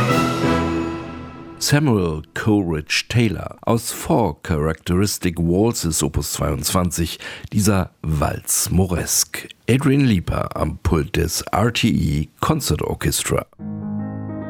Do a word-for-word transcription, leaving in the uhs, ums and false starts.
Samuel Coleridge Taylor aus Four Characteristic Waltzes Opus zweiundzwanzig, dieser Walz Moresque. Adrian Leeper am Pult des R T E Concert Orchestra.